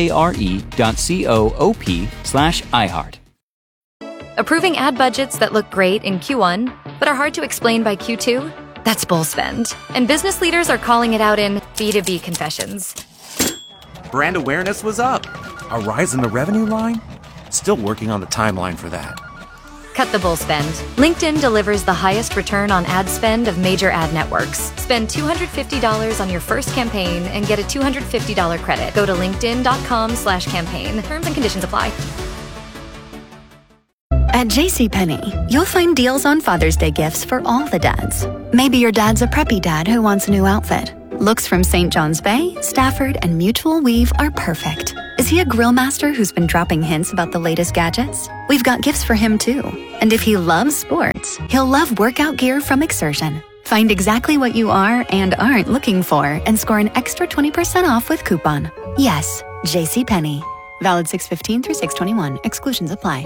FARE.coop/iHeart. Approving ad budgets that look great in Q1, but are hard to explain by Q2? That's bull spend. And business leaders are calling it out in B2B confessions. Brand awareness was up. A rise in the revenue line? Still working on the timeline for that. Cut the bull spend. LinkedIn delivers the highest return on ad spend of major ad networks. Spend $250 on your first campaign and get a $250 credit. Go to linkedin.com/campaign. Terms and conditions apply. At JCPenney, you'll find deals on Father's Day gifts for all the dads. Maybe your dad's a preppy dad who wants a new outfit. Looks from St. John's Bay, Stafford, and Mutual Weave are perfect. Is he a grill master who's been dropping hints about the latest gadgets? We've got gifts for him too. And if he loves sports, he'll love workout gear from Exertion. Find exactly what you are and aren't looking for and score an extra 20% off with coupon. Yes, JCPenney. Valid 6/15 through 6/21. Exclusions apply.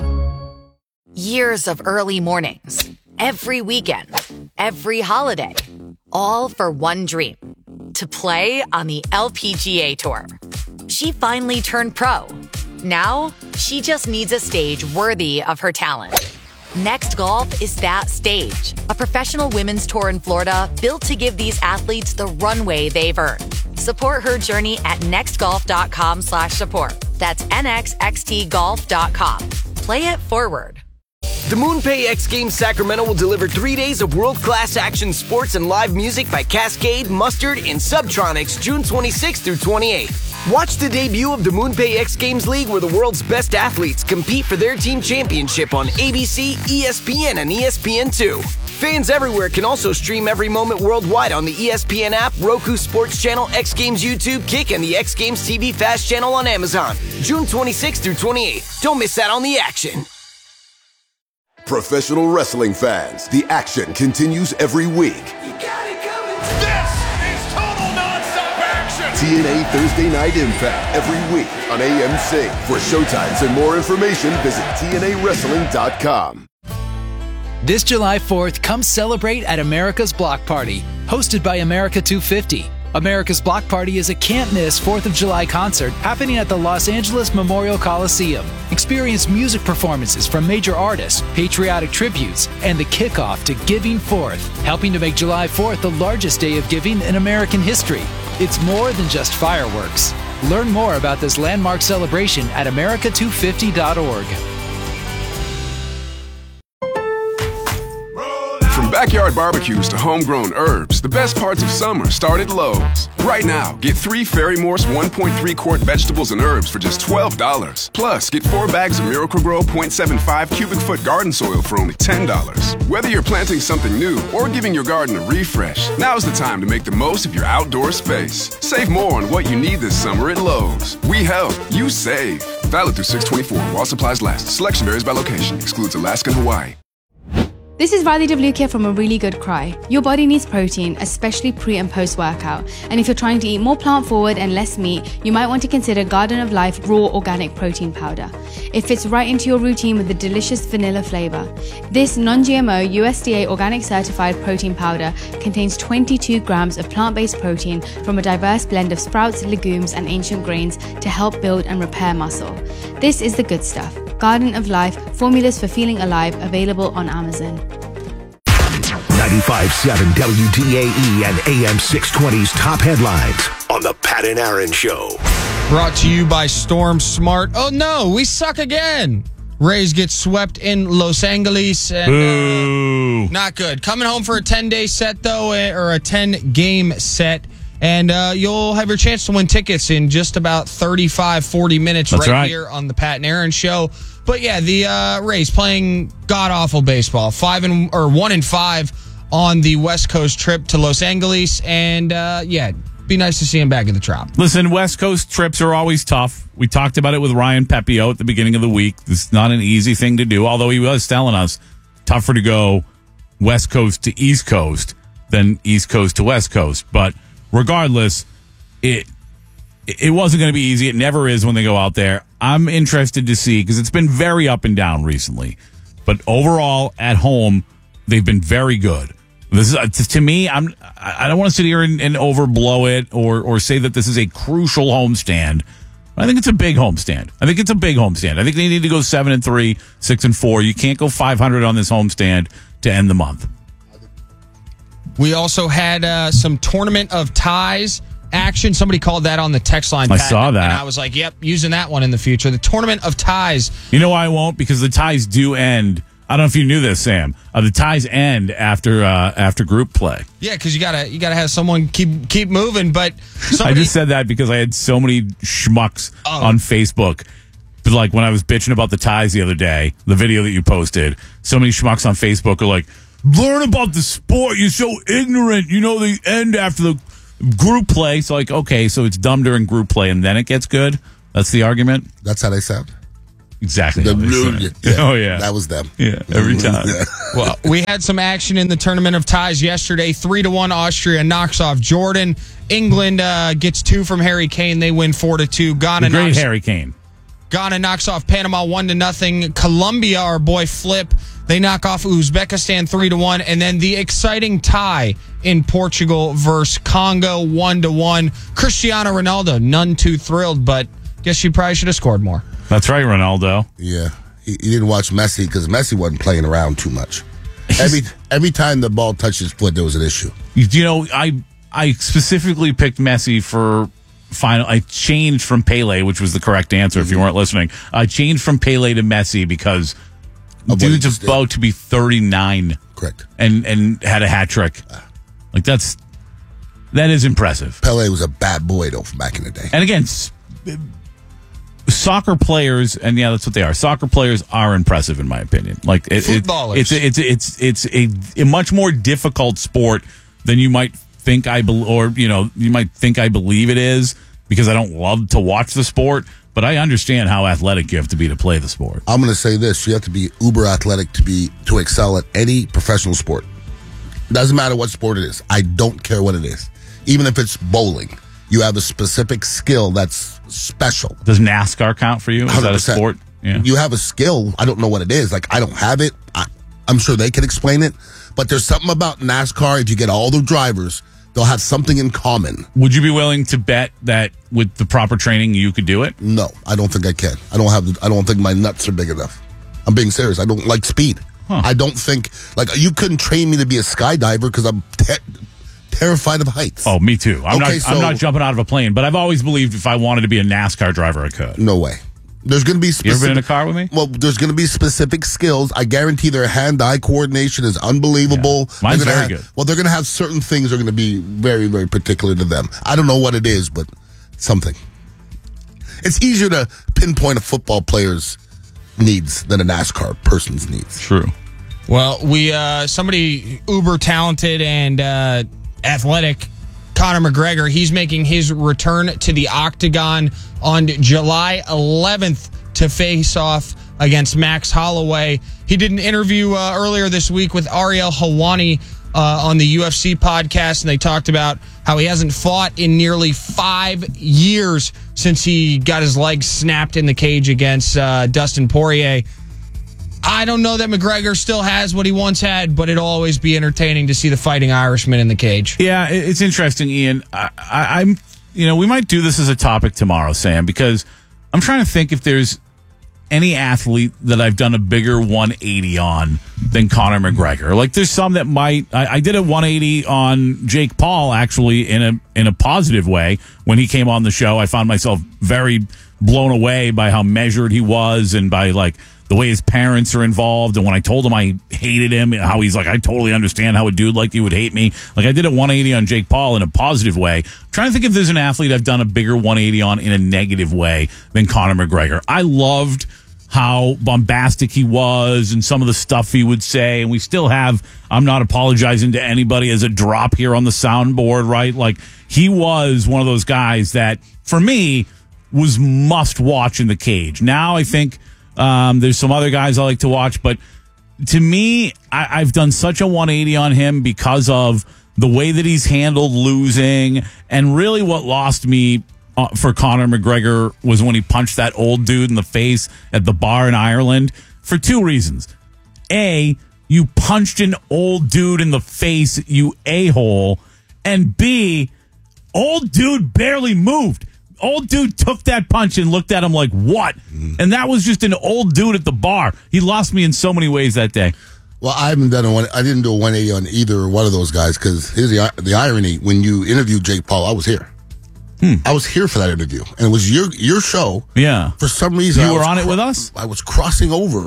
Years of early mornings, every weekend, every holiday, all for one dream, to play on the LPGA Tour. She finally turned pro. Now, she just needs a stage worthy of her talent. Next Golf is that stage, a professional women's tour in Florida built to give these athletes the runway they've earned. Support her journey at nextgolf.com/support. That's nxxtgolf.com. Play it forward. The MoonPay X Games Sacramento will deliver 3 days of world-class action sports and live music by Cascade, Mustard, and Subtronics June 26th through 28th. Watch the debut of the MoonPay X Games League where the world's best athletes compete for their team championship on ABC, ESPN, and ESPN2. Fans everywhere can also stream every moment worldwide on the ESPN app, Roku Sports Channel, X Games YouTube, Kick, and the X Games TV Fast channel on Amazon. June 26th through 28th. Don't miss out on the action. Professional wrestling fans, the action continues every week. This is total nonstop action. TNA Thursday Night Impact every week on AMC. For showtimes and more information, visit TNAWrestling.com. This July 4th, come celebrate at America's Block Party, hosted by America 250. America's Block Party is a can't-miss 4th of July concert happening at the Los Angeles Memorial Coliseum. Experience music performances from major artists, patriotic tributes, and the kickoff to Giving Forth, helping to make July 4th the largest day of giving in American history. It's more than just fireworks. Learn more about this landmark celebration at america250.org. From backyard barbecues to homegrown herbs, the best parts of summer start at Lowe's. Right now, get 3 Ferry Morse 1.3 quart vegetables and herbs for just $12. Plus, get 4 bags of Miracle-Gro 0.75 cubic foot garden soil for only $10. Whether you're planting something new or giving your garden a refresh, now's the time to make the most of your outdoor space. Save more on what you need this summer at Lowe's. We help, you save. Valid through 6/24 while supplies last. Selection varies by location. Excludes Alaska and Hawaii. This is Riley Devlukia from A Really Good Cry. Your body needs protein, especially pre and post workout. And if you're trying to eat more plant forward and less meat, you might want to consider Garden of Life Raw Organic Protein Powder. It fits right into your routine with a delicious vanilla flavor. This non-GMO USDA organic certified protein powder contains 22 grams of plant-based protein from a diverse blend of sprouts, legumes, and ancient grains to help build and repair muscle. This is the good stuff. Garden of Life, formulas for feeling alive, available on Amazon. 95.7 WDAE and AM 620's top headlines on the Pat and Aaron Show. Brought to you by Storm Smart. Oh no, we suck again. Rays get swept in Los Angeles. And, not good. Coming home for a 10-day set, though, or a 10-game set. And you'll have your chance to win tickets in just about 35, 40 minutes right here on the Pat and Aaron Show. But yeah, the Rays playing god-awful baseball. 1-5 on the West Coast trip to Los Angeles. And yeah, be nice to see him back at the Trop. Listen, West Coast trips are always tough. We talked about it with Ryan Pepio at the beginning of the week. This is not an easy thing to do, although he was telling us tougher to go West Coast to East Coast than East Coast to West Coast. But regardless, it wasn't going to be easy. It never is when they go out there. I'm interested to see, because it's been very up and down recently. But overall, at home, they've been very good. This is, to me, I don't want to sit here and overblow it or say that this is a crucial homestand. I think it's a big homestand. I think they need to go 7-3, 6-4. You can't go 500 on this homestand to end the month. We also had some Tournament of Ties action. Somebody called that on the text line. I saw that. And I was like, yep, using that one in the future. The Tournament of Ties. You know why I won't? Because the ties do end I don't know if you knew this, Sam. The ties end after group play. Yeah, because you gotta have someone keep moving. But I just said that because I had so many schmucks on Facebook. But like when I was bitching about the ties the other day, the video that you posted, so many schmucks on Facebook are like, "Learn about the sport. You're so ignorant. You know the end after the group play." So like, okay, so it's dumb during group play and then it gets good. That's the argument. That's how they sound. Exactly. Yeah. Oh, yeah. That was them. Yeah, every time. Yeah. Well, we had some action in the tournament of ties yesterday. 3-1 Austria knocks off Jordan. England gets 2 from Harry Kane. They win 4-2. The great Harry Kane. Ghana knocks off Panama 1-0. Colombia, our boy Flip, they knock off Uzbekistan 3-1. And then the exciting tie in Portugal versus Congo 1-1. Cristiano Ronaldo, none too thrilled, but guess you probably should have scored more. That's right, Ronaldo. Yeah. He didn't watch Messi because Messi wasn't playing around too much. Every time the ball touched his foot, there was an issue. You know, I specifically picked Messi for final. I changed from Pele, which was the correct answer if you weren't listening. I changed from Pele to Messi because dude's about to be 39. Correct. And had a hat trick. Like that is impressive. Pele was a bad boy though from back in the day. And again, soccer players, and yeah, that's what they are. Soccer players are impressive in my opinion. Like footballers. It's a much more difficult sport than you might think you might think I believe it is, because I don't love to watch the sport, but I understand how athletic you have to be to play the sport. I'm going to say this: you have to be uber athletic to excel at any professional sport. Doesn't matter what sport it is. I don't care what it is. Even if it's bowling, you have a specific skill that's special. Does NASCAR count for you? Is 100%. That a sport? Yeah. You have a skill. I don't know what it is. Like, I don't have it. I'm sure they can explain it. But there's something about NASCAR. If you get all the drivers, they'll have something in common. Would you be willing to bet that with the proper training you could do it? No, I don't think I can. I don't think my nuts are big enough. I'm being serious. I don't like speed. I don't think, like, you couldn't train me to be a skydiver because I'm terrified of heights. Oh, me too. I'm not jumping out of a plane, but I've always believed if I wanted to be a NASCAR driver, I could. No way. There's going to be You ever been in a car with me? Well, there's going to be specific skills. I guarantee their hand-eye coordination is unbelievable. Yeah. Mine's very good. Well, they're going to have certain things that are going to be very, very particular to them. I don't know what it is, but something. It's easier to pinpoint a football player's needs than a NASCAR person's needs. True. Well, somebody uber talented and athletic, Conor McGregor, he's making his return to the octagon on July 11th to face off against Max Holloway. He did an interview earlier this week with Ariel Helwani on the UFC podcast, and they talked about how he hasn't fought in nearly 5 years since he got his legs snapped in the cage against Dustin Poirier. I don't know that McGregor still has what he once had, but it'll always be entertaining to see the Fighting Irishman in the cage. Yeah, it's interesting, Ian. I'm, we might do this as a topic tomorrow, Sam, because I'm trying to think if there's any athlete that I've done a bigger 180 on than Conor McGregor. Like, there's some that might. I did a 180 on Jake Paul, actually, in a positive way. When he came on the show, I found myself very blown away by how measured he was and by, like, the way his parents are involved. And when I told him I hated him, how he's like, I totally understand how a dude like you would hate me. Like, I did a 180 on Jake Paul in a positive way. I'm trying to think if there's an athlete I've done a bigger 180 on in a negative way than Conor McGregor. I loved how bombastic he was and some of the stuff he would say. And we still have, I'm not apologizing to anybody, as a drop here on the soundboard, right? Like, he was one of those guys that, for me, was must watch in the cage. Now I think there's some other guys I like to watch, but to me, I've done such a 180 on him because of the way that he's handled losing. And really what lost me for Conor McGregor was when he punched that old dude in the face at the bar in Ireland, for 2 reasons. A, you punched an old dude in the face, you a-hole. And B, old dude barely moved. Old dude took that punch and looked at him like, what? And that was just an old dude at the bar. He lost me in so many ways that day. Well, I didn't do a 180 on either one of those guys, because here's the irony. When you interviewed Jake Paul, I was here. I was here for that interview, and it was your show. Yeah. For some reason, you were on it with us? I was crossing over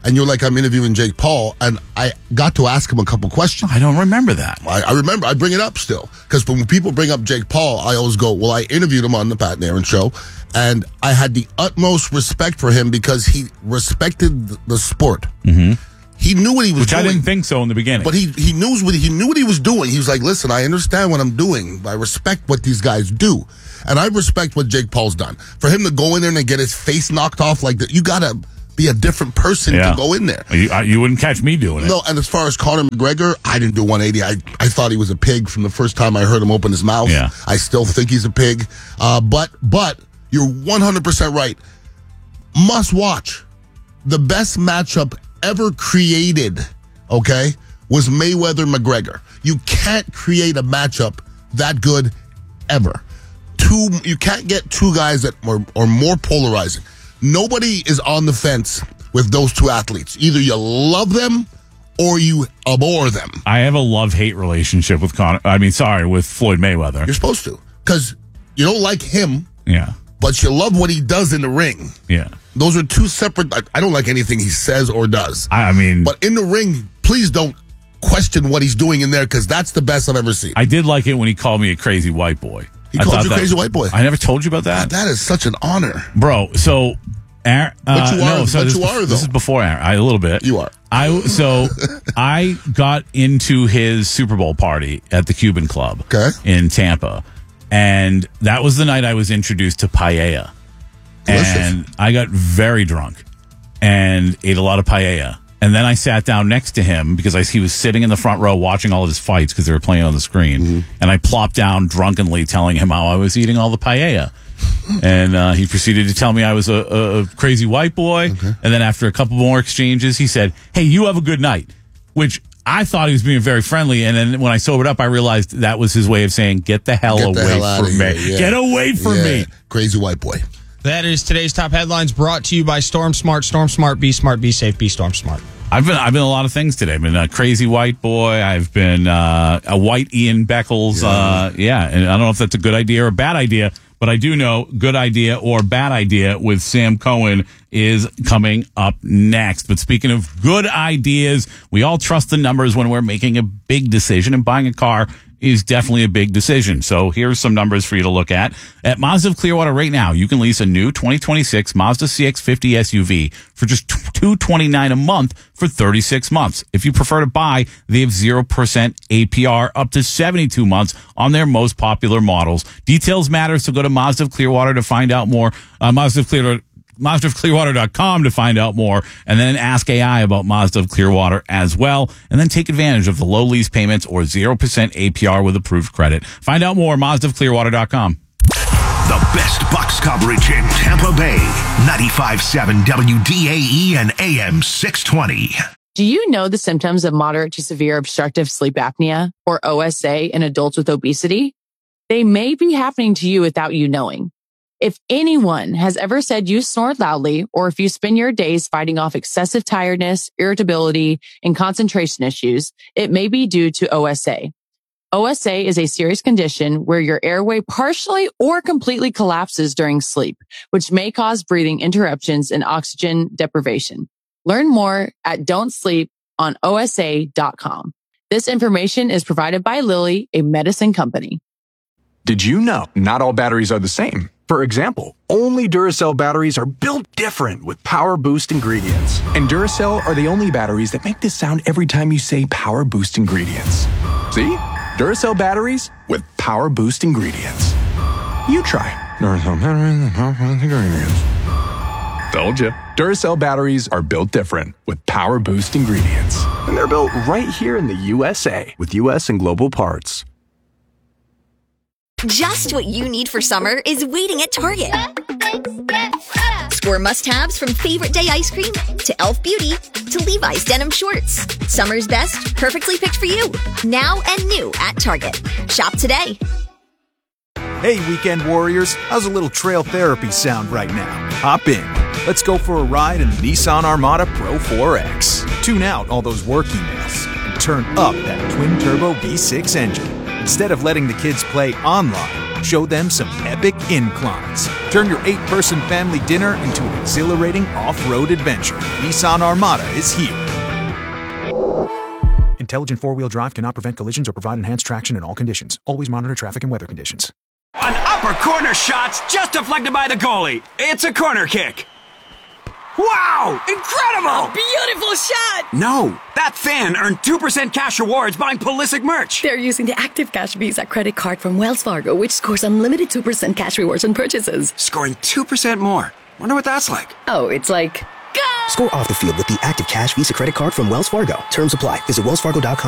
and you're like, I'm interviewing Jake Paul, and I got to ask him a couple questions. I don't remember that. I remember. I bring it up still. Because when people bring up Jake Paul, I always go, well, I interviewed him on the Pat and Aaron show, and I had the utmost respect for him because he respected the sport. Mm-hmm. He knew what he was doing. Which I didn't think so in the beginning. But he knew what he was doing. He was like, listen, I understand what I'm doing. I respect what these guys do. And I respect what Jake Paul's done. For him to go in there and get his face knocked off like that, you got to be a different person to go in there. You wouldn't catch me doing it. No, and as far as Conor McGregor, I didn't do 180. I thought he was a pig from the first time I heard him open his mouth. Yeah. I still think he's a pig. But you're 100% right. Must watch. The best matchup ever created, okay, was Mayweather-McGregor. You can't create a matchup that good ever. You can't get two guys that are more polarizing. Nobody is on the fence with those two athletes. Either you love them or you abhor them. I have a love-hate relationship with with Floyd Mayweather. You're supposed to, because you don't like him. Yeah. But you love what he does in the ring. Yeah. Those are two separate. I don't like anything he says or does. But in the ring, please don't question what he's doing in there, because that's the best I've ever seen. I did like it when he called me a crazy white boy. He called you a crazy white boy? I never told you about that? That is such an honor. Bro, so... Aaron, This is before Aaron. A little bit. You are. I got into his Super Bowl party at the Cuban Club in Tampa, and that was the night I was introduced to paella. Delicious. And I got very drunk and ate a lot of paella. And then I sat down next to him because he was sitting in the front row watching all of his fights because they were playing on the screen. Mm-hmm. And I plopped down drunkenly telling him how I was eating all the paella. And he proceeded to tell me I was a crazy white boy. Okay. And then after a couple more exchanges, he said, hey, you have a good night, which I thought he was being very friendly. And then when I sobered up, I realized that was his way of saying, get the hell away from me. Yeah. Get away from me. Crazy white boy. That is today's top headlines, brought to you by Storm Smart. Storm Smart, be smart, be safe, be Storm Smart. I've been a lot of things today. I've been a crazy white boy. I've been a white Ian Beckles. And I don't know if that's a good idea or a bad idea, but I do know good idea or bad idea with Sam Cohen is coming up next. But speaking of good ideas, we all trust the numbers when we're making a big decision, and buying a car is definitely a big decision. So here's some numbers for you to look at. At Mazda of Clearwater right now, you can lease a new 2026 Mazda CX-50 SUV for just $229 a month for 36 months. If you prefer to buy, they have 0% APR up to 72 months on their most popular models. Details matter, so go to Mazda of Clearwater to find out more. MazdaofClearwater.com to find out more, and then ask AI about Mazda of Clearwater as well, and then take advantage of the low lease payments or 0% APR with approved credit. Find out more, MazdaofClearwater.com. The best Bucks coverage in Tampa Bay. 95.7 WDAE and AM 620. Do you know the symptoms of moderate to severe obstructive sleep apnea, or OSA, in adults with obesity? They may be happening to you without you knowing. If anyone has ever said you snore loudly, or if you spend your days fighting off excessive tiredness, irritability, and concentration issues, it may be due to OSA. OSA is a serious condition where your airway partially or completely collapses during sleep, which may cause breathing interruptions and oxygen deprivation. Learn more at don'tsleeponosa.com. This information is provided by Lilly, a medicine company. Did you know not all batteries are the same? For example, only Duracell batteries are built different with Power Boost ingredients. And Duracell are the only batteries that make this sound every time you say Power Boost ingredients. See? Duracell batteries with Power Boost ingredients. You try Duracell batteries with Power Boost ingredients. Told you. Duracell batteries are built different with Power Boost ingredients. And they're built right here in the USA with US and global parts. Just what you need for summer is waiting at Target. Score must-haves from favorite day ice cream to e.l.f. Beauty to Levi's denim shorts. Summer's best, perfectly picked for you. Now and new at Target. Shop today. Hey, weekend warriors, how's a little trail therapy sound right now? Hop in. Let's go for a ride in the Nissan Armada Pro 4X. Tune out all those work emails and turn up that twin-turbo V6 engine. Instead of letting the kids play online, Show them some epic inclines. Turn your 8-person family dinner into an exhilarating off-road adventure. Nissan Armada is here. Intelligent four-wheel drive cannot prevent collisions or provide enhanced traction in all conditions. Always monitor traffic and weather conditions. An upper corner shot's just deflected by the goalie. It's a corner kick. Wow! Incredible! Beautiful shot! No, that fan earned 2% cash rewards buying Pulisic merch. They're using the Active Cash Visa credit card from Wells Fargo, which scores unlimited 2% cash rewards on purchases. Scoring 2% more. Wonder what that's like. Oh, it's like... Score off the field with the Active Cash Visa credit card from Wells Fargo. Terms apply. Visit wellsfargo.com.